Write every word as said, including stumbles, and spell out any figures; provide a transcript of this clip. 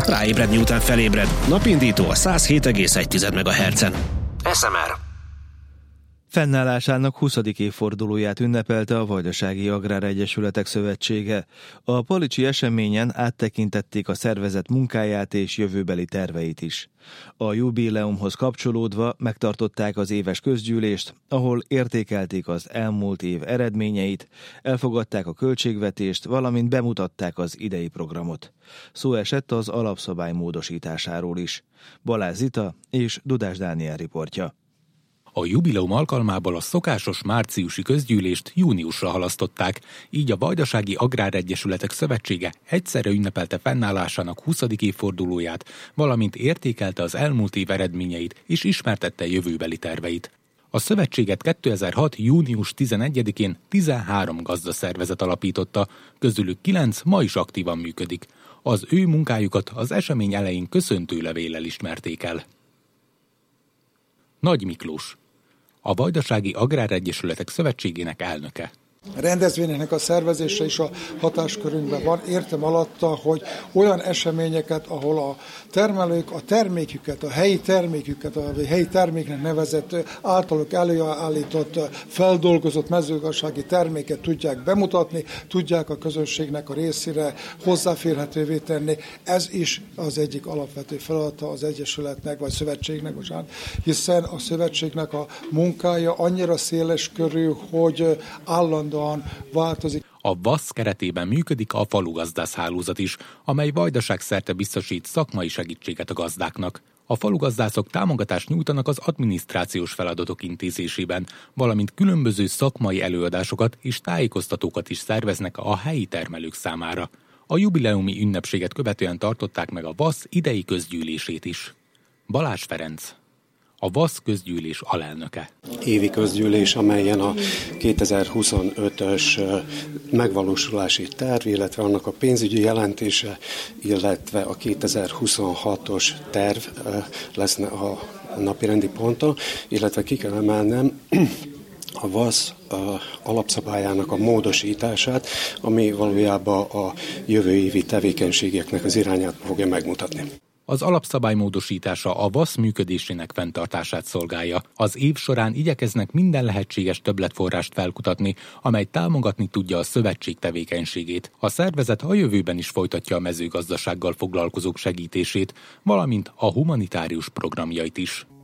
Ráébredni után felébred. Napindító a száz hét egész egy megahertzen. es em er. Fennállásának huszadik évfordulóját ünnepelte a Vajdasági Agráregyesületek Szövetsége. A palicsi eseményen áttekintették a szervezet munkáját és jövőbeli terveit is. A jubileumhoz kapcsolódva megtartották az éves közgyűlést, ahol értékelték az elmúlt év eredményeit, elfogadták a költségvetést, valamint bemutatták az idei programot. Szó esett az alapszabály módosításáról is. Balázs Zita és Dudás Dániel riportja. A jubileum alkalmából a szokásos márciusi közgyűlést júniusra halasztották, így a Vajdasági Agráregyesületek Szövetsége egyszerre ünnepelte fennállásának huszadik évfordulóját, valamint értékelte az elmúlt év eredményeit és ismertette jövőbeli terveit. A szövetséget kétezer-hat. június tizenegyedikén tizenhárom gazdaszervezet alapította, közülük kilenc ma is aktívan működik. Az ő munkájukat az esemény elején köszöntőlevéllel ismerték el. Nagy Miklós, a Vajdasági Agráregyesületek Szövetségének elnöke. A rendezvényeknek a szervezése is a hatáskörünkben van. Értem alatta, hogy olyan eseményeket, ahol a termelők a terméküket, a helyi terméküket, a helyi terméknek nevezett általuk előállított, feldolgozott mezőgazdasági terméket tudják bemutatni, tudják a közönségnek a részére hozzáférhetővé tenni. Ez is az egyik alapvető feladata az Egyesületnek, vagy Szövetségnek, bocsánat, hiszen a Szövetségnek a munkája annyira széles körű, hogy állandó változik. A VASZ keretében működik a falugazdászhálózat is, amely Vajdaság szerte biztosít szakmai segítséget a gazdáknak. A falugazdászok támogatást nyújtanak az adminisztrációs feladatok intézésében, valamint különböző szakmai előadásokat és tájékoztatókat is szerveznek a helyi termelők számára. A jubileumi ünnepséget követően tartották meg a VASZ idei közgyűlését is. Balázs Ferenc, a VASZ közgyűlés alelnöke. Évi közgyűlés, amelyen a kétezer-huszonötös megvalósulási terv, illetve annak a pénzügyi jelentése, illetve a kétezer-huszonhatos terv lesz a napirendi ponton, illetve ki kell emelnem a VASZ alapszabályának a módosítását, ami valójában a jövő évi tevékenységeknek az irányát fogja megmutatni. Az alapszabály módosítása a VASZ működésének fenntartását szolgálja. Az év során igyekeznek minden lehetséges többletforrást felkutatni, amely támogatni tudja a szövetség tevékenységét. A szervezet a jövőben is folytatja a mezőgazdasággal foglalkozók segítését, valamint a humanitárius programjait is.